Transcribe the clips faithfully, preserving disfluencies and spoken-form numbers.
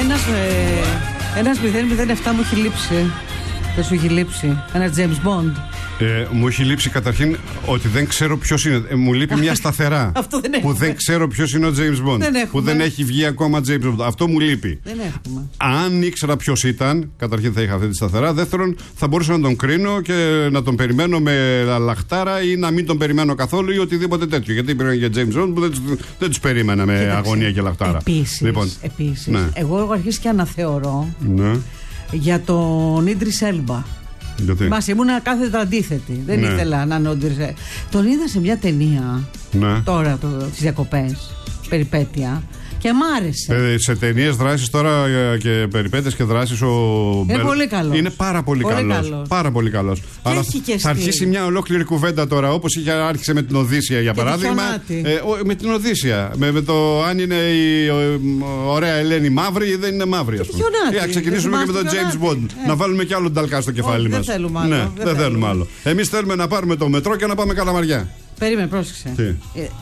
ένας, ε, ένας μηδέν μηδέν επτά μου έχει λείψει. Δεν σου έχει λείψει ένα James Bond? Ε, μου έχει λείψει καταρχήν ότι δεν ξέρω ποιος είναι. Ε, μου λείπει μια σταθερά. Αυτό δεν που δεν ξέρω ποιος είναι ο James Bond. Δεν που δεν έχει βγει ακόμα James Bond. Αυτό μου λείπει. Δεν έχουμε. Αν ήξερα ποιος ήταν, καταρχήν θα είχα αυτή τη σταθερά. Δεύτερον, θα μπορούσα να τον κρίνω και να τον περιμένω με λαχτάρα ή να μην τον περιμένω καθόλου ή οτιδήποτε τέτοιο. Γιατί υπήρχαν για James Bond που δεν, δεν τους περίμενα με Κοίταξε. αγωνία και λαχτάρα. Επίσης, λοιπόν, επίσης ναι. εγώ έχω αρχίσει και αναθεωρώ ναι. για τον Ίντρις Έλμπα. Μας ήμουνα κάθετα αντίθετη. Δεν ναι. ήθελα να είναι ο Ίντρις Έλμπα. Τον είδα σε μια ταινία ναι. τώρα, το, τις διακοπές, περιπέτεια. Και μ' άρεσε. Ε, σε ταινίες δράσεις τώρα και περιπέτειες και δράσεις ο Είναι Μπέλ... πολύ καλός. Είναι πάρα πολύ, πολύ καλός. καλός. Πάρα πολύ καλός. Αλλά θα αρχίσει μια ολόκληρη κουβέντα τώρα, όπως είχε άρχισε με την Οδύσσια για και παράδειγμα. Ε, ο, με την Οδύσσια. Με, με το αν είναι η ο, ο, ωραία Ελένη μαύρη ή δεν είναι μαύρη, ας πούμε. Θα ξεκινήσουμε και με τον James Bond. Ε. Να βάλουμε κι άλλο νταλκά στο κεφάλι μας. Δεν θέλουμε άλλο. Ναι, δεν, δεν θέλουμε άλλο. Εμείς θέλουμε να πάρουμε το μετρό και να πάμε Καλαμαριά. Περίμενε, πρόσεξε.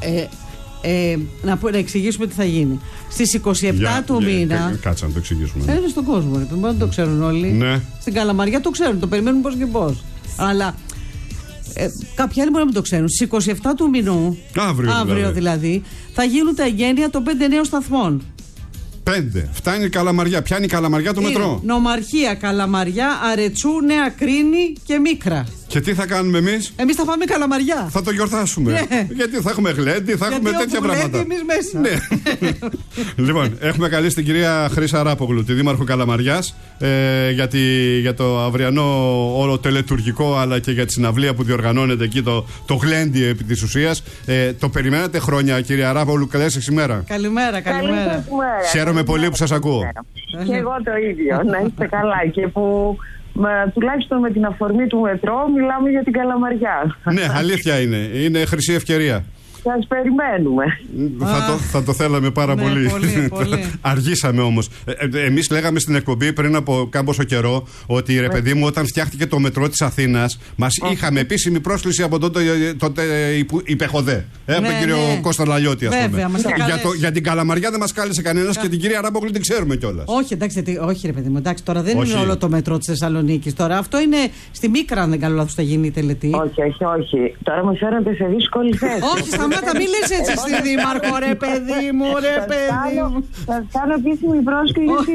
Ε, να, να εξηγήσουμε τι θα γίνει. Στις είκοσι επτά για, του για, μήνα. Κάτσε να το εξηγήσουμε. Ναι. Είναι στον κόσμο, ρε, μπορεί να το ξέρουν όλοι. Ναι. Στην Καλαμαριά το ξέρουν, το περιμένουν πώς και πώς. Αλλά ε, κάποιοι άλλοι μπορεί να μην το ξέρουν. Στις είκοσι επτά του μηνού, αύριο, αύριο δηλαδή. δηλαδή, θα γίνουν τα εγγένεια των πέντε νέων σταθμών. Πέντε. Φτάνει η Καλαμαριά. Πιάνει η Καλαμαριά το μετρό. Νομαρχία, Καλαμαριά, Αρετσού, Νέα Κρίνη και Μίκρα. Και τι θα κάνουμε εμείς? Εμείς θα πάμε Καλαμαριά. Θα το γιορτάσουμε. Ναι. Γιατί θα έχουμε γλέντι, θα Γιατί έχουμε τέτοια πράγματα. Εμείς μέσα. Ναι. Λοιπόν, έχουμε καλέσει την κυρία Χρύσα Ράπογλου, τη Δήμαρχο Καλαμαριάς, ε, για, τη, για το αυριανό όλο τελετουργικό αλλά και για τη συναυλία που διοργανώνεται εκεί, το, το γλέντι επί της ουσίας. Ε, το περιμένατε χρόνια, κυρία Ράπογλου. Καλές σας ημέρα. Καλημέρα, καλημέρα. Χαίρομαι πολύ που σας ακούω. Και εγώ το ίδιο. Να είστε καλά και που. Μα, τουλάχιστον με την αφορμή του μετρό μιλάμε για την Καλαμαριά. Ναι, αλήθεια είναι. Είναι χρυσή ευκαιρία. Σας περιμένουμε. Θα το, θα το θέλαμε πάρα ναι, πολύ. πολύ, πολύ. Αργήσαμε όμως. Ε, εμείς λέγαμε στην εκπομπή πριν από κάμποσο καιρό ότι ρε παιδί μου, όταν φτιάχτηκε το μετρό της Αθήνας, μας okay. είχαμε επίσημη πρόσκληση από τότε, τότε υπεχοδέ. Ε, από ναι, τον κύριο ναι. Κώστα Λαλιώτη, ας πούμε. Βέβαια, για, το, για την Καλαμαριά δεν μας κάλεσε κανένας και την κυρία Ράπογλου την ξέρουμε κιόλας. Όχι, εντάξει, όχι, ρε παιδί μου, εντάξει, τώρα δεν όχι. είναι όλο το μετρό της Θεσσαλονίκης. Τώρα αυτό είναι στη Μίκρα, αν δεν κάνω λάθος, θα γίνει η τελετή. Όχι, όχι, όχι. Τώρα μας φέρνετε σε δύσκολη θέση. Όχι, σταμάτα, μην λες έτσι στη Δήμαρχο, ρε παιδί μου, ρε παιδί μου. Θα κάνω επίσημη πρόσκληση.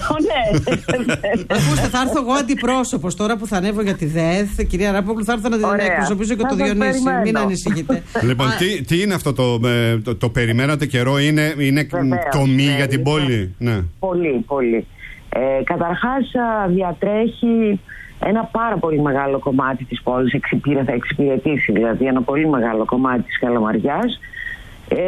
Ακούστε, θα έρθω εγώ αντιπρόσωπος τώρα που θα ανέβω για τη ΔΕΘ. Κυρία Ράπογλου, θα έρθω να την εκπροσωπήσω και το Διονύση. Μην ανησυχείτε. Λοιπόν, τι είναι αυτό το περιμένατε καιρό, είναι τομή για την πόλη? Πολύ, πολύ. Καταρχάς διατρέχει ένα πάρα πολύ μεγάλο κομμάτι της πόλης, εξυπηρε, θα εξυπηρετήσει δηλαδή ένα πολύ μεγάλο κομμάτι της Καλαμαριάς. Ε,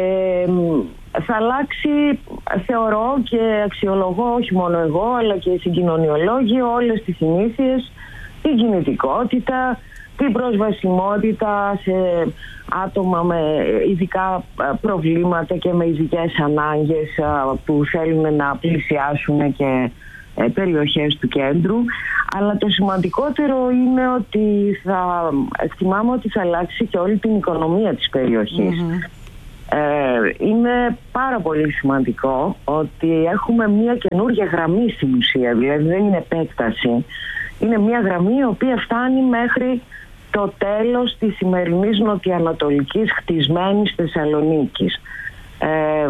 θα αλλάξει, θεωρώ και αξιολογώ, όχι μόνο εγώ αλλά και οι συγκοινωνιολόγοι, όλες τις συνήθειες, την κινητικότητα, την προσβασιμότητα σε άτομα με ειδικά προβλήματα και με ειδικές ανάγκες που θέλουν να πλησιάσουν και περιοχές του κέντρου. Αλλά το σημαντικότερο είναι ότι θα εκτιμάμε ότι θα αλλάξει και όλη την οικονομία της περιοχής. Mm-hmm. Ε, είναι πάρα πολύ σημαντικό ότι έχουμε μια καινούργια γραμμή στην ουσία, δηλαδή δεν είναι επέκταση. Είναι μια γραμμή η οποία φτάνει μέχρι το τέλος της σημερινής νοτιοανατολικής χτισμένης Θεσσαλονίκης. Ε,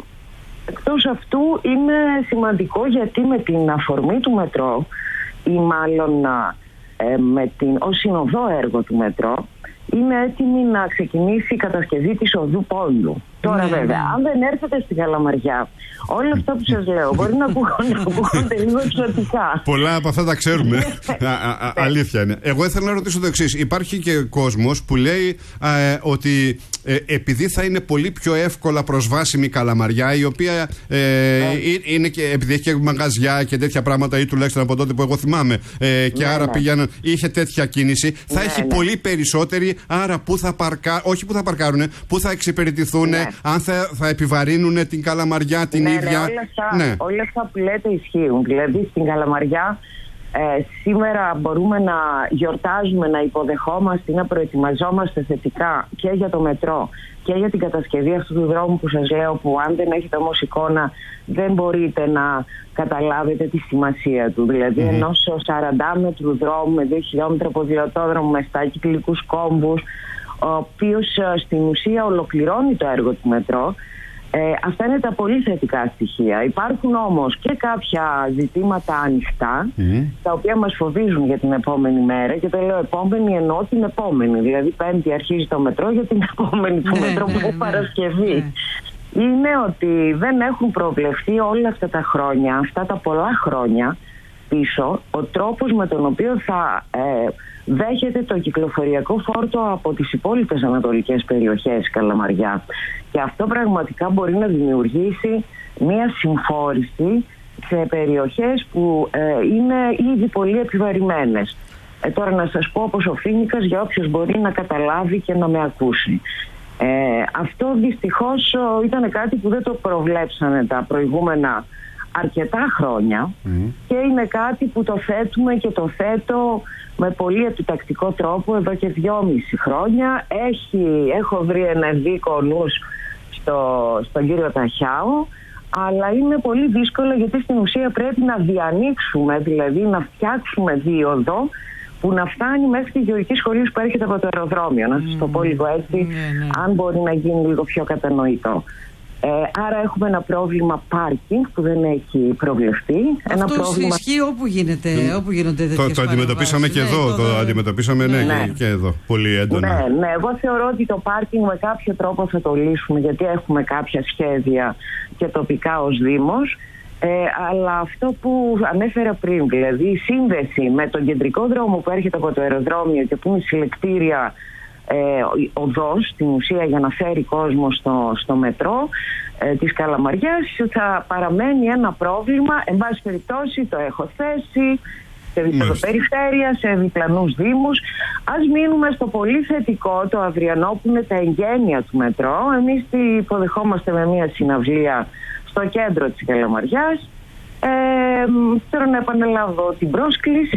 Εκτός αυτού είναι σημαντικό γιατί με την αφορμή του μετρό ή μάλλον ε, με την, ως συνοδό έργο του μετρό είναι έτοιμη να ξεκινήσει η κατασκευή της οδού Πόντου. Τώρα ναι, βέβαια, ναι. αν δεν έρθετε στην Καλαμαριά, όλα αυτά που σας λέω μπορεί να ακούγονται λίγο εξωτικά. Πολλά από αυτά τα ξέρουμε. α, α, α, αλήθεια είναι. Εγώ ήθελα να ρωτήσω το εξής. Υπάρχει και κόσμος που λέει α, ε, ότι ε, επειδή θα είναι πολύ πιο εύκολα προσβάσιμη η Καλαμαριά, η οποία ε, ε. είναι και, επειδή έχει και μαγαζιά και τέτοια πράγματα, ή τουλάχιστον από τότε που εγώ θυμάμαι, ε, και ναι, άρα ναι. πήγαιναν, είχε τέτοια κίνηση, θα ναι, έχει ναι. πολύ περισσότερη. Άρα, που θα παρκα... όχι που θα παρκάρουν, που θα εξυπηρετηθούν. Ναι. Αν θα, θα επιβαρύνουν την Καλαμαριά την ναι, ίδια. Ναι, όλα, αυτά, ναι. όλα αυτά που λέτε ισχύουν. Δηλαδή στην Καλαμαριά Ε, σήμερα μπορούμε να γιορτάζουμε, να υποδεχόμαστε ή να προετοιμαζόμαστε θετικά και για το μετρό και για την κατασκευή αυτού του δρόμου που σας λέω, που αν δεν έχετε όμως εικόνα δεν μπορείτε να καταλάβετε τη σημασία του. Δηλαδή mm-hmm. ενός σαράντα μέτρου δρόμου με δύο χιλιόμετρα ποδηλατόδρομο με επτά κυκλικούς κόμβους, ο οποίος στην ουσία ολοκληρώνει το έργο του μετρό. Ε, αυτά είναι τα πολύ θετικά στοιχεία. Υπάρχουν όμως και κάποια ζητήματα ανοιχτά, mm. τα οποία μας φοβίζουν για την επόμενη μέρα. Και το λέω επόμενη εννοώ την επόμενη. Δηλαδή Πέμπτη αρχίζει το μετρό, για την επόμενη του μετρό που είναι Παρασκευή. Είναι ότι δεν έχουν προβλεφθεί όλα αυτά τα χρόνια, αυτά τα πολλά χρόνια πίσω, ο τρόπος με τον οποίο θα ε, δέχεται το κυκλοφοριακό φόρτο από τις υπόλοιπες ανατολικές περιοχές Καλαμαριά. Και αυτό πραγματικά μπορεί να δημιουργήσει μία συμφόρηση σε περιοχές που ε, είναι ήδη πολύ επιβαρημένες. Ε, τώρα να σας πω όπως ο Φοίνικας, για όποιος μπορεί να καταλάβει και να με ακούσει. Ε, αυτό δυστυχώς ήταν κάτι που δεν το προβλέψανε τα προηγούμενα αρκετά χρόνια mm. και είναι κάτι που το θέτουμε και το θέτω με πολύ επιτακτικό τρόπο εδώ και δυόμιση χρόνια. Έχει, έχω βρει ένα δίκο νους στο, στον κύριο Ταχιάο, αλλά είναι πολύ δύσκολο γιατί στην ουσία πρέπει να διανοίξουμε, δηλαδή να φτιάξουμε δίωδο που να φτάνει μέχρι τη γεωργική σχολή που έρχεται από το αεροδρόμιο. Να σας το πω λίγο έτσι, mm, αν μπορεί να γίνει λίγο πιο κατανοητό. Ε, άρα έχουμε ένα πρόβλημα πάρκινγκ που δεν έχει προβλεφθεί. Αυτό ένα πρόβλημα... ισχύει όπου, γίνεται, mm. όπου γίνονται τέτοιες το, το αντιμετωπίσαμε και ναι, εδώ. Το, το αντιμετωπίσαμε ναι, ναι. Και, και εδώ. Πολύ έντονα. Ναι, ναι, εγώ θεωρώ ότι το πάρκινγκ με κάποιο τρόπο θα το λύσουμε, γιατί έχουμε κάποια σχέδια και τοπικά ως Δήμος. Ε, αλλά αυτό που ανέφερα πριν, δηλαδή η σύνδεση με τον κεντρικό δρόμο που έρχεται από το αεροδρόμιο και που είναι συλλεκτήρια ε, οδός στην ουσία για να φέρει κόσμο στο, στο μετρό ε, της Καλαμαριάς, θα παραμένει ένα πρόβλημα. Εν πάση περιπτώσει το έχω θέσει σε διπεδοπεριφέρεια, σε διπλανούς δήμους. Ας μείνουμε στο πολύ θετικό, το αυριανό, που είναι τα εγγένεια του μετρό. Εμείς τη υποδεχόμαστε με μια συναυλία στο κέντρο της Καλαμαριάς. Ε, θέλω να επαναλάβω την πρόσκληση.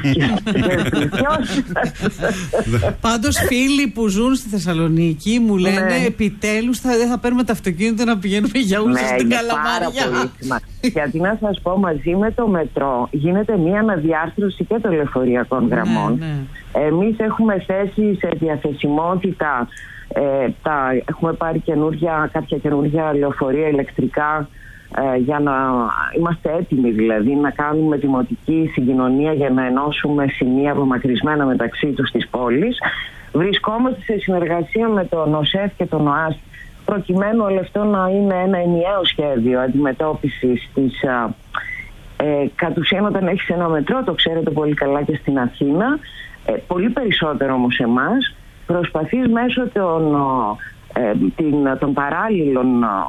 Πάντως φίλοι που ζουν στη Θεσσαλονίκη μου λένε ναι. επιτέλους θα, δεν θα παίρνουμε το αυτοκίνητο να πηγαίνουμε για ούλες ναι, στην Καλαμαριά. Γιατί να σας πω, μαζί με το μετρό γίνεται μια αναδιάρθρωση και των λεωφορειακών γραμμών. Ναι, ναι. Εμείς έχουμε θέσει σε διαθεσιμότητα, ε, τα, έχουμε πάρει καινούργια, κάποια καινούργια λεωφορεία ηλεκτρικά, Ε, για να είμαστε έτοιμοι, δηλαδή να κάνουμε δημοτική συγκοινωνία για να ενώσουμε σημεία απομακρυσμένα μεταξύ τους της πόλης. Βρισκόμαστε σε συνεργασία με τον ΟΣΕΦ και τον ΟΑΣ προκειμένου όλο αυτό να είναι ένα ενιαίο σχέδιο αντιμετώπισης της α, ε, κατ' ουσίαν όταν έχεις ένα μετρό, το ξέρετε πολύ καλά και στην Αθήνα, ε, πολύ περισσότερο όμως εμάς, προσπαθείς μέσω των Ε, την, των παράλληλων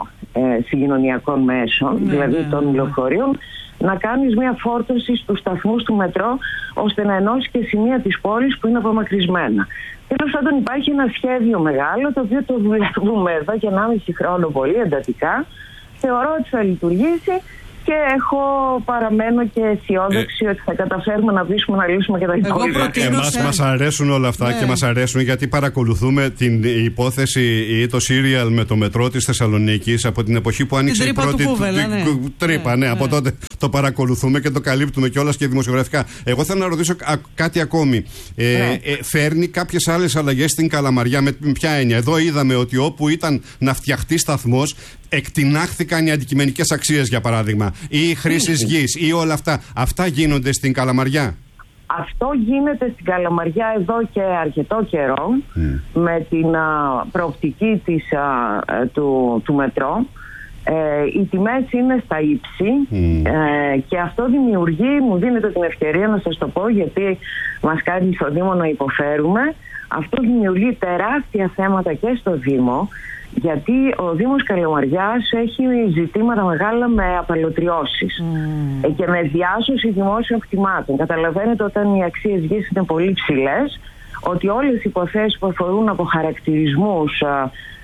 ε, συγκοινωνιακών μέσων, ναι, δηλαδή ναι, των λεωφορείων, να κάνεις μια φόρτωση στους σταθμούς του μετρό ώστε να ενώσει και σημεία της πόλης που είναι απομακρυσμένα. Τέλος πάντων υπάρχει ένα σχέδιο μεγάλο το οποίο το δουλεύουμε εδώ και ενάμιση χρόνο πολύ εντατικά. Θεωρώ ότι θα λειτουργήσει και έχω παραμένω και αισιόδοξη ε, ότι θα καταφέρουμε να πείσουμε να λύσουμε και τα υπόλοιπα. Εμάς μας αρέσουν όλα αυτά ναι. και μας αρέσουν γιατί παρακολουθούμε την υπόθεση ή το σύριαλ με το μετρό της Θεσσαλονίκης από την εποχή που άνοιξε η πρώτη Κούβελα, ναι. τρύπα. Ναι, ναι, από τότε το παρακολουθούμε και το καλύπτουμε κιόλας και δημοσιογραφικά. Εγώ θέλω να ρωτήσω κάτι ακόμη. Ε, ναι. ε, φέρνει κάποιες άλλες αλλαγές στην Καλαμαριά με ποια έννοια? Εδώ είδαμε ότι όπου ήταν να φτιαχτεί σταθμός, εκτινάχθηκαν οι αντικειμενικές αξίες, για παράδειγμα, ή η χρήση γης ή όλα αυτά. Αυτά γίνονται στην Καλαμαριά? Αυτό γίνεται στην Καλαμαριά εδώ και αρκετό καιρό mm. με την α, προοπτική της, α, του, του μετρό. Ε, οι τιμές είναι στα ύψη mm. ε, και αυτό δημιουργεί, μου δίνετε την ευκαιρία να σας το πω γιατί μας κάνει στο Δήμο να υποφέρουμε, αυτό δημιουργεί τεράστια θέματα και στο Δήμο, γιατί ο Δήμος Καλαμαριάς έχει ζητήματα μεγάλα με απαλωτριώσεις mm. και με διάσωση δημόσιων κτημάτων. Καταλαβαίνετε όταν οι αξίες γης είναι πολύ ψηλές, ότι όλες οι υποθέσεις που αφορούν από χαρακτηρισμούς,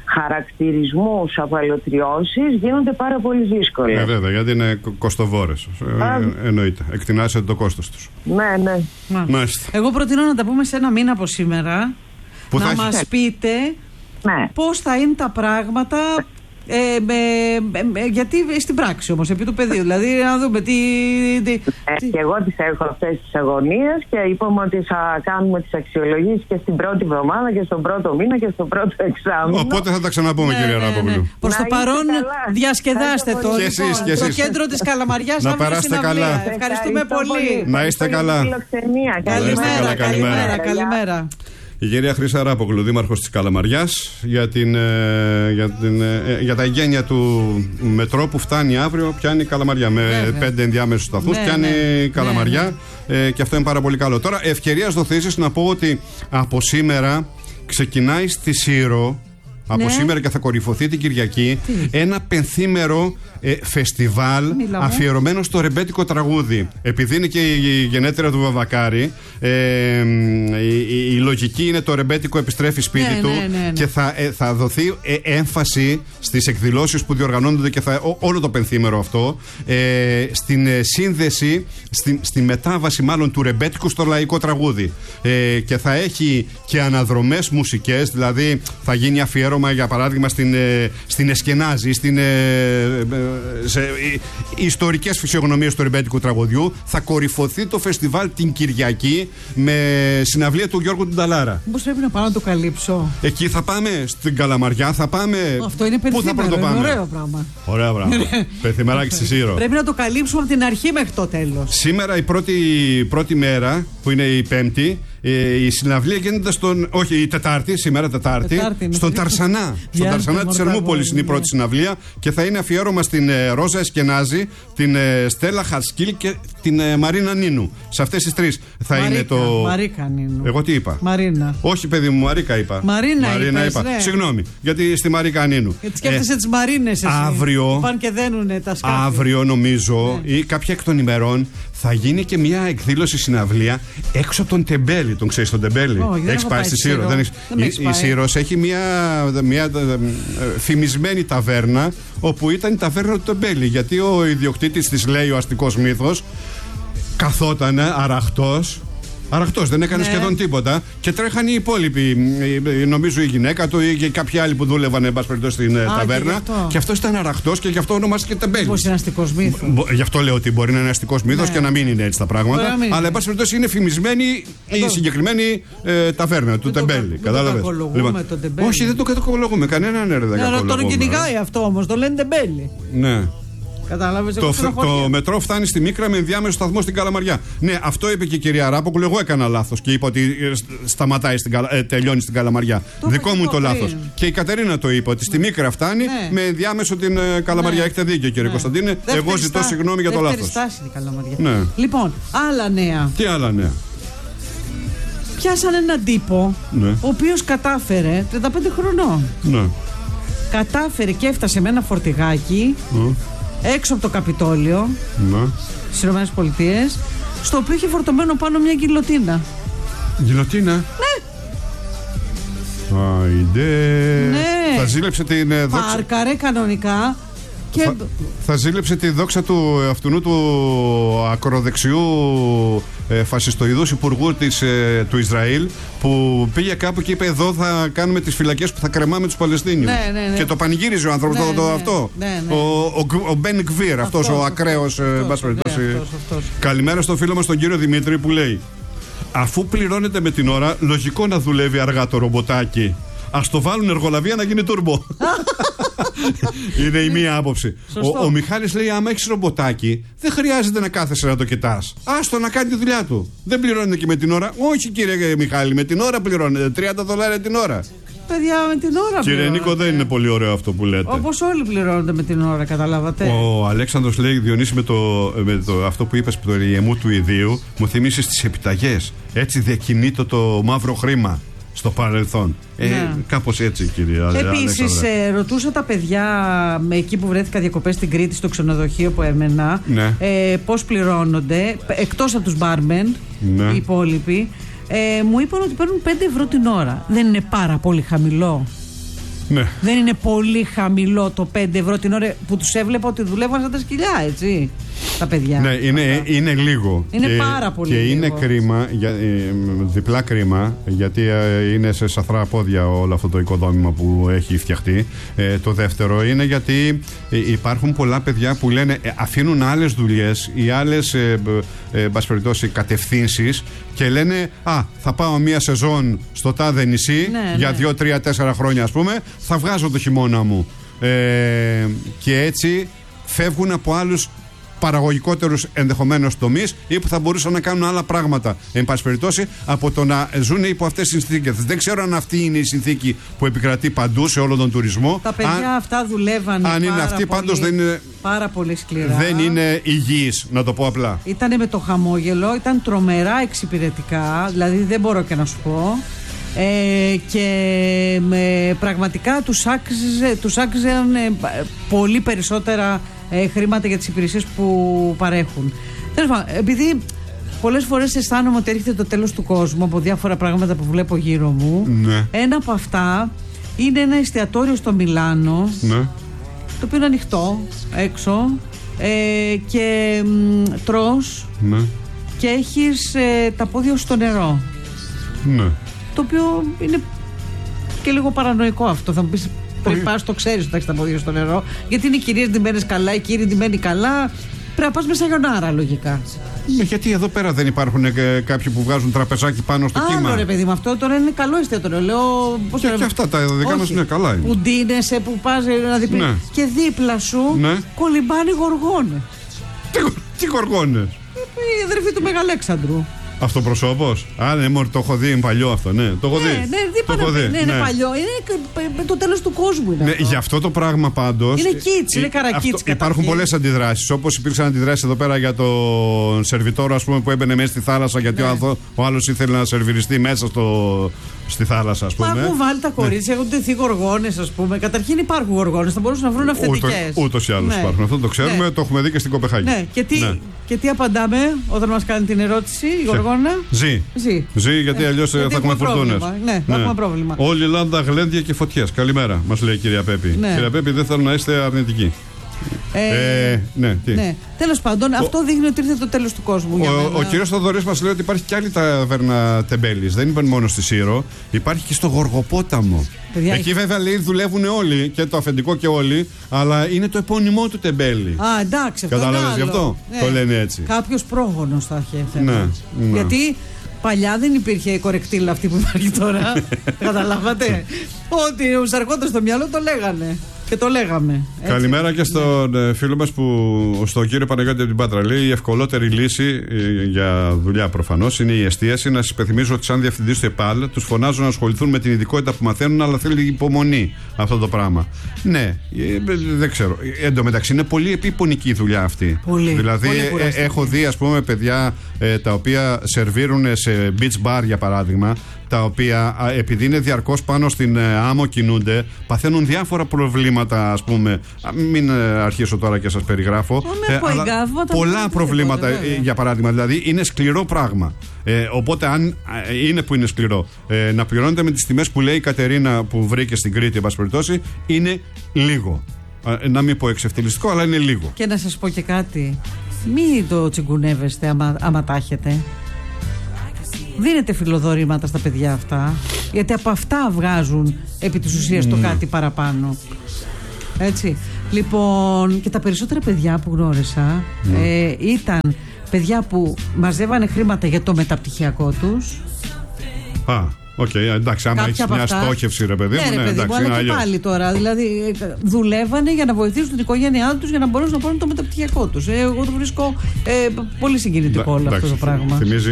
χαρακτηρισμούς, απαλωτριώσεις γίνονται πάρα πολύ δύσκολες. Ε, βέβαια, γιατί είναι κοστοβόρες. Ε, εννοείται. Εκτινάσετε το κόστος τους. Ναι, ναι. Μάλιστα. Εγώ προτείνω να τα πούμε σε ένα μήνα από σήμερα. Που να μας πείτε ναι. πώς θα είναι τα πράγματα. Ε, με, με, γιατί στην πράξη όμως, επί του πεδίου, δηλαδή να δούμε τι... τι, ε, τι... Και εγώ τις έχω αυτές τις αγωνίες και είπαμε ότι θα κάνουμε τις αξιολογήσεις και στην πρώτη εβδομάδα και στον πρώτο μήνα και στον πρώτο εξάμηνο. Οπότε θα τα ξαναπούμε, ναι, κυρία Ράπογλου. Ναι, ναι. Προς το παρόν καλά. Διασκεδάστε το, και εσείς, και εσείς. Το κέντρο της Καλαμαριάς. Να περάσετε καλά. Ευχαριστούμε πολύ. Να είστε καλά. Καλημέρα, καλημέρα, καλημέρα. Η κυρία Χρύσα Ράπογλου, δήμαρχος της Καλαμαριάς, για, την, ε, για, την, ε, για τα εγγένεια του μετρό που φτάνει αύριο, πιάνει η Καλαμαριά. Με ναι, πέντε ενδιάμεσους σταθμούς, ναι, πιάνει η ναι, Καλαμαριά ναι. Ε, και αυτό είναι πάρα πολύ καλό. Τώρα, ευκαιρίας δοθήσεις να πω ότι από σήμερα ξεκινάει στη Σύρο. Από ναι. σήμερα και θα κορυφωθεί την Κυριακή. Τι? Ένα πενθήμερο ε, φεστιβάλ Μιλάμε. αφιερωμένο στο ρεμπέτικο τραγούδι. Επειδή είναι και η γενέτειρα του Βαβακάρη, ε, η, η, η λογική είναι το ρεμπέτικο επιστρέφει σπίτι ναι, του ναι, ναι, ναι. και θα, ε, θα δοθεί ε, έμφαση στις εκδηλώσεις που διοργανώνονται και θα, ό, όλο το πενθήμερο αυτό ε, στην ε, σύνδεση, στην, στη μετάβαση μάλλον του ρεμπέτικου στο λαϊκό τραγούδι. Ε, και θα έχει και αναδρομές μουσικές, δηλαδή θα γίνει αφιέρωμα για παράδειγμα στην, στην Εσκενάζη, στην, σε ιστορικές φυσιογνωμίες του ρεμπέτικου τραγουδιού. Θα κορυφωθεί το φεστιβάλ την Κυριακή με συναυλία του Γιώργου Τουνταλάρα. Πώς πρέπει να πάω να το καλύψω? Εκεί θα πάμε, στην Καλαμαριά θα πάμε. Αυτό είναι πενθήμερο, είναι ωραίο πράγμα. Ωραίο πράγμα. Πενθυμεράκι στη Σύρο. Πρέπει να το καλύψουμε από την αρχή μέχρι το τέλος. Σήμερα η πρώτη, πρώτη μέρα που είναι η Πέμπτη, η συναυλία γίνεται στον. Όχι, η Τετάρτη, σήμερα Τετάρτη, Τετάρτη στον Ταρσανά. Στον Ταρσανά της Ερμούπολης είναι η πρώτη συναυλία και θα είναι αφιέρωμα στην ε, Ρόζα Εσκενάζη, την ε, Στέλλα Χατσκίλ και την ε, Μαρίνα Νίνου. Σε αυτές τις τρεις θα Μαρίκα, είναι το. Μαρίκα Νίνου. Εγώ τι είπα? Μαρίνα. Όχι, παιδί μου, Μαρίκα είπα. Μαρίνα, Μαρίνα είπες, είπα. Ναι. Συγγνώμη, γιατί στη Μαρίκα Νίνου. Γιατί σκέφτεσαι ε, τις Μαρίνες εσύ. Αύριο. Πάνε και δένουνε τα σκάφη. Αύριο, νομίζω, ναι. ή κάποια εκ των ημερών, θα γίνει και μια εκδήλωση συναυλία έξω από τον Τεμπέλη. Τον ξέρεις τον Τεμπέλη? Oh, έχεις πάει στη Σύρο? Δεν έχεις... δεν η, η Σύρος έχει μια, μια φημισμένη ταβέρνα, όπου ήταν η ταβέρνα του Τεμπέλη. Γιατί ο ιδιοκτήτης της, λέει ο αστικός μύθος, καθότανε αραχτός. Αραχτός, δεν έκανε ναι. σχεδόν τίποτα και τρέχανε οι υπόλοιποι. Νομίζω η γυναίκα του ή και κάποιοι άλλοι που δούλευαν εν πάση περιπτώσει στην Α, ταβέρνα. Και, αυτό. και αυτός ήταν αραχτός και γι' αυτό ονομάστηκε Τεμπέλης. Μήπως είναι αστικός μύθος. Γι' αυτό λέω ότι μπορεί να είναι αστικός μύθος ναι. και να μην είναι έτσι τα πράγματα. Αλλά εν πάση περιπτώσει είναι φημισμένη η συγκεκριμένη ε, ταβέρνα του Τεμπέλη. Κατάλαβες? Λοιπόν, όχι, δεν το κακολογούμε. Κανέναν δεν κακολογούμε. Τον κυνηγάει αυτό όμως, το λένε Τεμπέλη. Ναι. Κατάλαβες, το, το μετρό φτάνει στη Μίκρα με ενδιάμεσο σταθμό στην Καλαμαριά. Ναι, αυτό είπε και η κυρία Ράπογλου. Εγώ έκανα λάθος και είπα ότι σταματάει στην, ε, τελειώνει στην Καλαμαριά. Το Δικό μου το λάθος. Και η Κατερίνα το είπε ότι στη Μίκρα φτάνει ναι. με ενδιάμεσο την ε, Καλαμαριά. Ναι. Έχετε δίκιο, κύριε ναι. Κωνσταντίνε. Δεύτερη Εγώ ζητώ στά... συγγνώμη για το λάθος. Στάση, Καλαμαριά. Ναι. Λοιπόν, άλλα νέα. Τι άλλα νέα? Πιάσαν έναν τύπο ναι. ο οποίος κατάφερε τριάντα πέντε χρονών. Ναι. Κατάφερε και έφτασε με ένα φορτηγάκι. Ναι. Έξω από το Καπιτόλιο ναι. στις Ηνωμένες Πολιτείες, στο οποίο είχε φορτωμένο πάνω μια γκιλοτίνα. Γκιλοτίνα? Ναι. Άιντε. Ναι. Θα ζήλεψε την ε, δόξα. Πάρκαρε κανονικά. Και... Θα, θα ζήλεψε τη δόξα του αυτού του ακροδεξιού ε, φασιστοειδούς υπουργού της, ε, του Ισραήλ, που πήγε κάπου και είπε: εδώ θα κάνουμε τις φυλακές που θα κρεμάμε τους Παλαιστίνιους. Ναι, ναι, ναι. Και το πανηγύριζε ο άνθρωπος, ναι, το, το, ναι, αυτό. Ναι, ναι. Ο, ο, ο Μπεν Γκβίρ, αυτός, αυτός ο ακραίος. Αυτός, ε, αυτός, ναι, αυτός, αυτός. Καλημέρα στο φίλο μας τον κύριο Δημήτρη, που λέει: αφού πληρώνεται με την ώρα, λογικό να δουλεύει αργά το ρομποτάκι. Ας το βάλουν εργολαβία να γίνει τούρμπο. Είναι η μία άποψη. Ο, ο Μιχάλης λέει: άμα έχεις ρομποτάκι, δεν χρειάζεται να κάθεσαι να το κοιτάς. Άστο να κάνει τη δουλειά του. Δεν πληρώνεται και με την ώρα. Όχι, κύριε Μιχάλη, με την ώρα πληρώνεται. τριάντα δολάρια την ώρα. Παιδιά, με την ώρα Κύριε πληρώνεται. Νίκο, δεν είναι πολύ ωραίο αυτό που λέτε. Όπως όλοι πληρώνονται με την ώρα, καταλάβατε. Ο Αλέξανδρος λέει: Διονύση, με, το, με το, αυτό που είπες, το ιεμού του ιδίου, μου θυμίσεις τις επιταγές. Έτσι διακινείται το μαύρο χρήμα στο παρελθόν. Ε, ναι. Κάπως έτσι, κύριε Αλέξανδρε. Επίσης, ε, ρωτούσα τα παιδιά με εκεί που βρέθηκα διακοπές στην Κρήτη, στο ξενοδοχείο που έμενα, ναι. ε, πώς πληρώνονται, εκτός από τους μπάρμεν, ναι. οι υπόλοιποι. Ε, μου είπαν ότι παίρνουν πέντε ευρώ την ώρα. Δεν είναι πάρα πολύ χαμηλό? Ναι. Δεν είναι πολύ χαμηλό το πέντε ευρώ την ώρα που τους έβλεπα ότι δουλεύαν σαν τα σκυλιά, έτσι, τα παιδιά. Ναι, είναι, είναι λίγο. Είναι και, πάρα πολύ και λίγο. Είναι κρίμα, για, ε, διπλά κρίμα, γιατί ε, είναι σε σαθρά πόδια όλο αυτό το οικοδόμημα που έχει φτιαχτεί. Ε, το δεύτερο είναι γιατί ε, υπάρχουν πολλά παιδιά που λένε, ε, αφήνουν άλλες δουλειές ή άλλες ε, ε, ε, κατευθύνσεις και λένε, α, θα πάω μία σεζόν στο τάδε νησί, ναι, για ναι. δύο, τρία, τέσσερα χρόνια ας πούμε, θα βγάζω το χειμώνα μου. Ε, και έτσι φεύγουν από άλλους παραγωγικότερους ενδεχομένως τομείς ή που θα μπορούσαν να κάνουν άλλα πράγματα, εν πάση περιπτώσει, από το να ζουν υπό αυτές τις συνθήκες. Δεν ξέρω αν αυτή είναι η συνθήκη που επικρατεί παντού σε όλο τον τουρισμό. Τα παιδιά αν, αυτή δουλεύαν. Αν είναι αυτή, πάντως δεν είναι. Πάρα πολύ σκληρά. Δεν είναι υγιής, να το πω απλά. Ήταν με το χαμόγελο, ήταν τρομερά εξυπηρετικά, δηλαδή δεν μπορώ και να σου πω. Ε, και με, πραγματικά τους άξιζε, τους άξιζαν ε, πολύ περισσότερα ε, χρήματα για τις υπηρεσίες που παρέχουν. Τέλος πάντων, επειδή πολλές φορές αισθάνομαι ότι έρχεται το τέλος του κόσμου από διάφορα πράγματα που βλέπω γύρω μου, ναι. Ένα από αυτά είναι ένα εστιατόριο στο Μιλάνο, ναι. Το οποίο είναι ανοιχτό έξω ε, και μ, τρως, ναι. Και έχεις ε, τα πόδια στο νερό, ναι. Το οποίο είναι και λίγο παρανοϊκό αυτό. Θα μου πεις, πριν πας το ξέρεις ότι θα έχεις τα πόδια στο νερό, γιατί είναι οι κυρίες ντυμένες καλά, οι κύριοι ντυμένοι καλά. Πρέπει να πας με σαγιονάρα λογικά. Ναι, γιατί εδώ πέρα δεν υπάρχουν ε, κάποιοι που βγάζουν τραπεζάκι πάνω στο κύμα. Άλλο ρε παιδί, με αυτό τώρα είναι καλό εστιατόριο. Λέω. Πώς και, και αυτά τα δικά μας είναι καλά. Είναι. Που ντύνεσαι, που πας να διπλή. Ναι. Και δίπλα σου ναι. Κολυμπάνε γοργόνες. Τι, τι γοργόνες? Η αδερφή του Μεγαλέξανδρου. Αυτοπροσώπος. Α, ναι, μωρ, το έχω δει, είναι παλιό αυτό, ναι. Το έχω ναι, δει. Ναι, το έχω δει. Ναι, είναι ναι. Παλιό. Είναι το τέλος του κόσμου. Είναι ναι, για αυτό το πράγμα πάντως. Είναι κίτς, είναι καρακίτς. Υπάρχουν πολλές αντιδράσεις. Όπως υπήρξαν αντιδράσεις εδώ πέρα για τον σερβιτόρο, ας πούμε, που έμπαινε μέσα στη θάλασσα γιατί ναι. ο, ο άλλος ήθελε να σερβιριστεί μέσα στο, στη θάλασσα, ας πούμε. Μα έχουν βάλει τα κορίτσια, ναι. Έχουν τεθεί γοργόνες, ας πούμε. Καταρχήν υπάρχουν γοργόνες, θα μπορούσαν να βρουν αυθεντικές. Ούτως ή άλλως ναι. υπάρχουν. Αυτό το ξέρουμε, ναι. Το έχουμε δει και στην Κοπεχάγη. Ναι. Και, τι, ναι. και τι απαντάμε όταν μας κάνει την ερώτηση η γοργόνα? Ζει. Ζει. Ζει, γιατί ε, αλλιώς θα έχουμε φουρτούνες. Ναι, θα έχουμε πρόβλημα. Όλη η Ελλάδα γλέντια και φωτιές. Καλημέρα, μας λέει η κυρία Πέπη. Ναι. Κυρία Πέπη, δεν θέλω να είστε αρνητικοί. Ε, ε, ναι, τι. Ναι. Τέλος πάντων, ο, αυτό δείχνει ότι ήρθε το τέλος του κόσμου. Για ο μένα. ο κύριος Θοδωρής μας λέει ότι υπάρχει κι άλλη ταβέρνα τεμπέλης. Δεν είναι μόνο στη Σύρο, υπάρχει και στο Γοργοπόταμο. Παιδιά, εκεί βέβαια λέει δουλεύουν όλοι, και το αφεντικό και όλοι, αλλά είναι το επώνυμό του τεμπέλη. Α, εντάξει, αυτό. Κατάλαβες γι' αυτό? Ναι. Το λένε έτσι. Κάποιος πρόγονος θα είχε. Ναι, ναι. Γιατί παλιά δεν υπήρχε η κορεκτήλα αυτή που υπάρχει τώρα. Καταλάβατε? Ότι ο σαρκόντας στο μυαλό το λέγανε. Και το λέγαμε. Έτσι. Καλημέρα και στον ναι. φίλο μας, που, στον κύριο Παναγιώτη από την Πάτρα. Λέει: η ευκολότερη λύση για δουλειά προφανώς είναι η εστίαση. Να σας υπενθυμίσω ότι, σαν διευθυντής του ΕΠΑΛ, τους φωνάζουν να ασχοληθούν με την ειδικότητα που μαθαίνουν, αλλά θέλει υπομονή αυτό το πράγμα. Ναι, δεν ξέρω. Εν τω μεταξύ είναι πολύ επίπονική η δουλειά αυτή. Πολύ. Δηλαδή, πολύ ε, έχω δει, ας πούμε, παιδιά ε, τα οποία σερβίρουν σε beach bar, για παράδειγμα, τα οποία επειδή είναι διαρκώς πάνω στην άμμο κινούνται, παθαίνουν διάφορα προβλήματα, ας πούμε. Μην αρχίσω τώρα και σας περιγράφω. Ε, αλλά πολλά προβλήματα, τίποτε, για παράδειγμα. Δηλαδή είναι σκληρό πράγμα. Ε, οπότε, αν είναι που είναι σκληρό, ε, να πληρώνετε με τις τιμές που λέει η Κατερίνα που βρήκε στην Κρήτη, εν πάση περιπτώσει, είναι λίγο. Ε, να μην πω εξευτελιστικό, αλλά είναι λίγο. Και να σας πω και κάτι. Μην το τσιγκουνεύεστε άμα, άμα τα έχετε. Δίνετε φιλοδορήματα στα παιδιά αυτά, γιατί από αυτά βγάζουν επί της ουσίας mm. το κάτι παραπάνω. Έτσι. Λοιπόν, και τα περισσότερα παιδιά που γνώρισα mm. ε, ήταν παιδιά που μαζεύανε χρήματα για το μεταπτυχιακό τους. Α, οκ, okay, εντάξει, άμα έχεις μια αυτά, στόχευση, ρε παιδί μου, ναι, ρε ναι, παιδί εντάξει, μου, αλλά και πάλι τώρα. Δηλαδή, δουλεύανε για να βοηθήσουν την οικογένειά τους για να μπορέσουν να πάρουν το μεταπτυχιακό τους. Ε, εγώ το βρίσκω ε, πολύ συγκινητικό όλο αυτό το πράγμα. Θυμίζει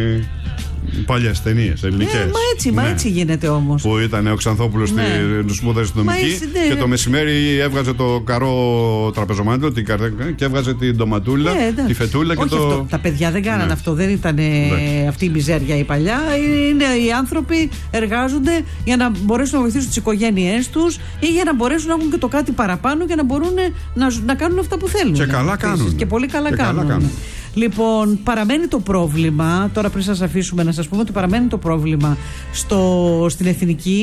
παλιές ταινίες, ελληνικές. Ε, μα έτσι, ναι. μα έτσι γίνεται όμως. Που ήταν ο Ξανθόπουλος ναι. στη σπούδα αστυνομική ναι, και ναι. το μεσημέρι έβγαζε το καρό τραπεζομάντιλο την καρδέ, και έβγαζε την ντοματούλα, ναι, τη φετούλα. Όχι και το. Αυτό. Τα παιδιά δεν κάνανε ναι. αυτό. Δεν ήταν ναι. αυτή η μιζέρια η παλιά. Είναι οι άνθρωποι εργάζονται για να μπορέσουν να βοηθήσουν τις οικογένειές τους ή για να μπορέσουν να έχουν και το κάτι παραπάνω για να μπορούν να, να κάνουν αυτά που θέλουν. Και καλά κάνουν. Και πολύ καλά και κάνουν. Καλά κάνουν. Λοιπόν, παραμένει το πρόβλημα, τώρα πριν σας αφήσουμε να σας πούμε ότι παραμένει το πρόβλημα στο, στην Εθνική,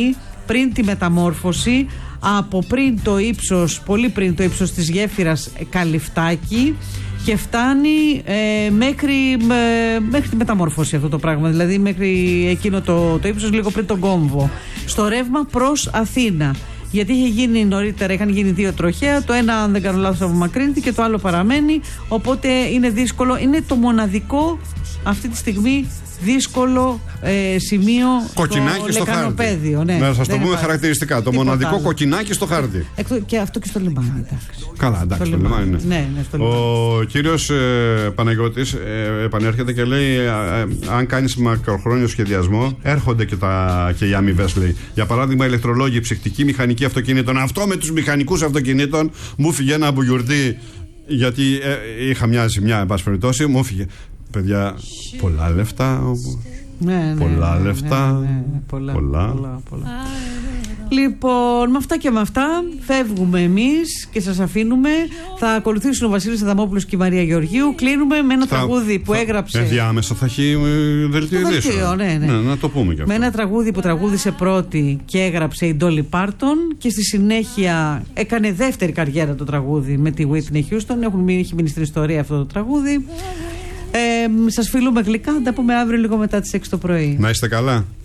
πριν τη μεταμόρφωση, από πριν το ύψος, πολύ πριν το ύψος της γέφυρας Καλυφτάκη, και φτάνει ε, μέχρι, ε, μέχρι τη μεταμόρφωση αυτό το πράγμα, δηλαδή μέχρι εκείνο το, το ύψος, λίγο πριν τον κόμβο, στο ρεύμα προς Αθήνα. Γιατί είχε γίνει νωρίτερα, είχαν γίνει δύο τροχαία, το ένα, αν δεν κάνω λάθος, απομακρύνεται και το άλλο παραμένει, οπότε είναι δύσκολο, είναι το μοναδικό αυτή τη στιγμή δύσκολο ε, σημείο κοκκινάκι στο χάρτη. Ναι, να σας το πούμε χαρακτηριστικά. Το μοναδικό άλλο. Κοκκινάκι στο χάρτη. Εκτό, και αυτό και στο λιμάνι. Εντάξει. Καλά, εντάξει, στο, στο λιμάνι. λιμάνι ναι. Ναι, ναι, στο λιμάνι. Ο κύριος ε, Παναγιώτης ε, επανέρχεται και λέει: ε, ε, αν κάνεις μακροχρόνιο σχεδιασμό, έρχονται και, τα, και οι αμοιβές, λέει. Για παράδειγμα, ηλεκτρολόγοι, ψυχτική, μηχανική αυτοκινήτων. Αυτό με τους μηχανικούς αυτοκινήτων μου φύγε ένα μπουγιουρτί, γιατί ε, είχα μια ζημιά, εν πάση περιπτώσει, μου φύγε. Παιδιά, πολλά λεφτά όμως. Ναι, ναι, πολλά ναι, λεφτά. Ναι, ναι, ναι, πολλά, πολλά. πολλά, πολλά. Λοιπόν, με αυτά και με αυτά φεύγουμε εμείς και σας αφήνουμε. Θα ακολουθήσουν ο Βασίλης Αδαμόπουλος και η Μαρία Γεωργίου. Κλείνουμε με ένα θα, τραγούδι που θα, έγραψε. Ενδιάμεσα θα έχει δελτίο ειδήσεων. Ναι, ναι. Ναι, να το πούμε κι αυτό. Με ένα τραγούδι που τραγούδισε πρώτη και έγραψε η Ντόλι Πάρτον, και στη συνέχεια έκανε δεύτερη καριέρα το τραγούδι με τη Whitney Houston. Έχουν, έχει μείνει στην ιστορία αυτό το τραγούδι. Ε, σας φιλούμε γλυκά. Θα τα πούμε αύριο λίγο μετά τις έξι το πρωί. Να είστε καλά.